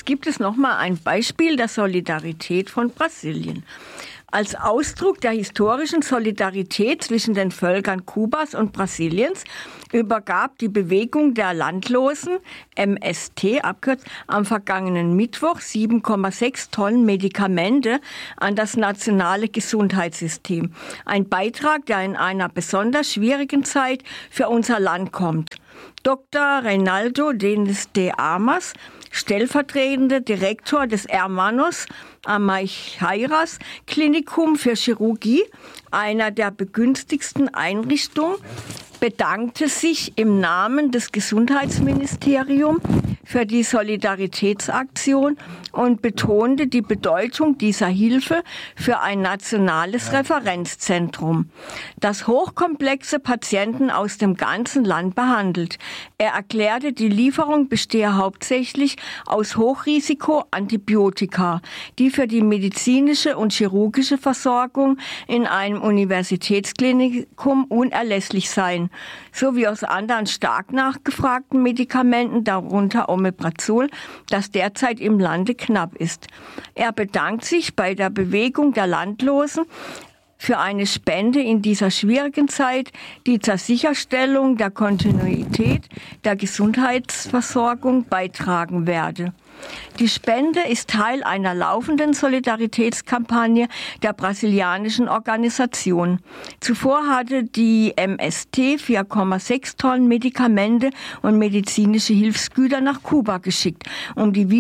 Jetzt gibt es nochmal ein Beispiel der Solidarität von Brasilien. Als Ausdruck der historischen Solidarität zwischen den Völkern Kubas und Brasiliens übergab die Bewegung der Landlosen, MST abkürzt, am vergangenen Mittwoch 7,6 Tonnen Medikamente an das nationale Gesundheitssystem. Ein Beitrag, der in einer besonders schwierigen Zeit für unser Land kommt. Dr. Reinaldo Denis de Armas, stellvertretender Direktor des Hermanos Ameixeiras Klinikum für Chirurgie, einer der begünstigsten Einrichtungen, bedankte sich im Namen des Gesundheitsministeriums für die Solidaritätsaktion und betonte die Bedeutung dieser Hilfe für ein nationales Referenzzentrum, das hochkomplexe Patienten aus dem ganzen Land behandelt. Er erklärte, die Lieferung bestehe hauptsächlich aus Hochrisiko-Antibiotika, die für die medizinische und chirurgische Versorgung in einem Universitätsklinikum unerlässlich seien, sowie aus anderen stark nachgefragten Medikamenten, darunter Omeprazol, das derzeit im Lande knapp ist. Er bedankt sich bei der Bewegung der Landlosen für eine Spende in dieser schwierigen Zeit, die zur Sicherstellung der Kontinuität der Gesundheitsversorgung beitragen werde. Die Spende ist Teil einer laufenden Solidaritätskampagne der brasilianischen Organisation. Zuvor hatte die MST 4,6 Tonnen Medikamente und medizinische Hilfsgüter nach Kuba geschickt, um die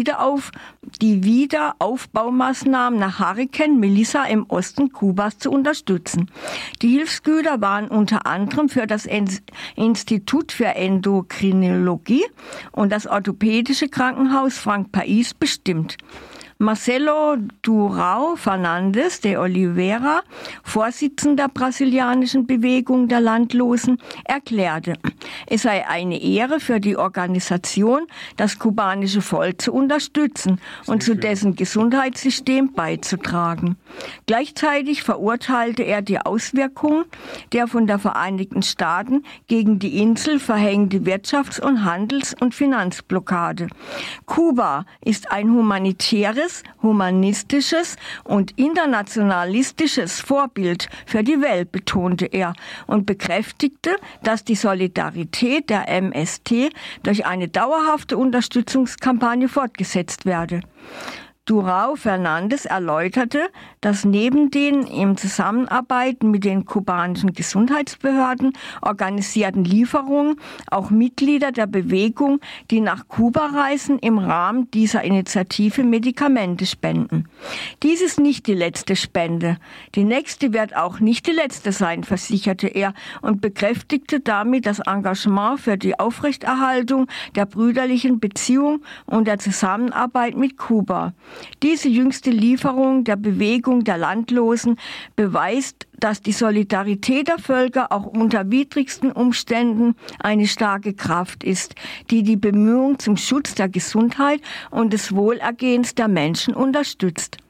Wiederaufbaumaßnahmen nach Hurrikan Melissa im Osten Kubas zu unterstützen. Die Hilfsgüter waren unter anderem für das Institut für Endokrinologie und das orthopädische Krankenhaus Frank Pais bestimmt. Marcelo Durão Fernandes de Oliveira, Vorsitzender der brasilianischen Bewegung der Landlosen, erklärte, es sei eine Ehre für die Organisation, das kubanische Volk zu unterstützen und zu dessen Gesundheitssystem beizutragen. Gleichzeitig verurteilte er die Auswirkungen der von der Vereinigten Staaten gegen die Insel verhängte Wirtschafts- und Handels- und Finanzblockade. Kuba ist ein humanistisches und internationalistisches Vorbild für die Welt, betonte er und bekräftigte, dass die Solidarität der MST durch eine dauerhafte Unterstützungskampagne fortgesetzt werde. Durão Fernandes erläuterte, dass neben den im Zusammenarbeit mit den kubanischen Gesundheitsbehörden organisierten Lieferungen auch Mitglieder der Bewegung, die nach Kuba reisen, im Rahmen dieser Initiative Medikamente spenden. Dies ist nicht die letzte Spende. Die nächste wird auch nicht die letzte sein, versicherte er und bekräftigte damit das Engagement für die Aufrechterhaltung der brüderlichen Beziehung und der Zusammenarbeit mit Kuba. Diese jüngste Lieferung der Bewegung der Landlosen beweist, dass die Solidarität der Völker auch unter widrigsten Umständen eine starke Kraft ist, die die Bemühungen zum Schutz der Gesundheit und des Wohlergehens der Menschen unterstützt.